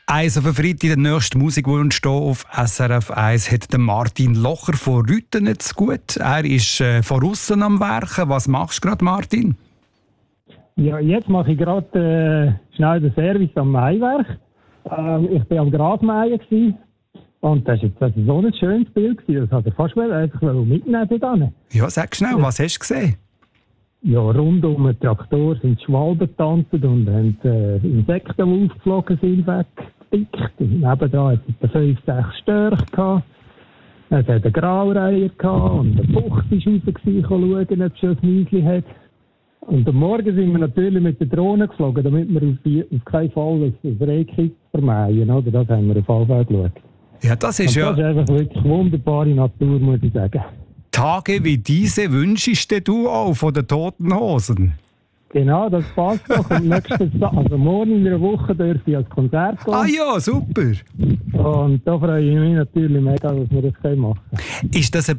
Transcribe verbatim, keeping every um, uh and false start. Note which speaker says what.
Speaker 1: Also für Freitag der nächste Musikwunsch hier auf S R F eins hat der Martin Locher von Rüttenitz gut. Er ist äh, von aussen am Werken. Was machst du gerade, Martin?
Speaker 2: Ja, jetzt mache ich gerade äh, schnell den Service am Maiwerk. Ähm, ich war am Grasmähen gewesen. Und das war jetzt so ein schönes Bild gewesen. Das hat er fast einfach mitnehmen dort.
Speaker 1: Ja, sag schnell, was hast du gesehen?
Speaker 2: Ja, rund um den Traktor sind Schwalben getanzt und haben äh, Insekten, die aufgeflogen sind, weggepickt. Und nebenan hat es fünf, sechs Störche gehabt. Es hat einen Graureiher gehabt und ein Fuchs war raus, gewesen, schauen, ob es schon ein Mäuschen hat. Und am Morgen sind wir natürlich mit der Drohne geflogen, damit wir auf, die, auf keinen Fall ein Rehkitz vermeiden. Oder? Das haben wir auf jeden Fall geschaut.
Speaker 1: Ja, das ist
Speaker 2: und
Speaker 1: ja...
Speaker 2: Das ist einfach wirklich wunderbare Natur, muss ich sagen.
Speaker 1: Tage wie diese wünschst du auch von den Toten Hosen?
Speaker 2: Genau, das passt doch. Und nächstes, also morgen in einer Woche dürfen ich als Konzert gehen.
Speaker 1: Ah ja, super.
Speaker 2: Und da freue ich mich natürlich mega, dass wir das machen können.
Speaker 1: Ist das ein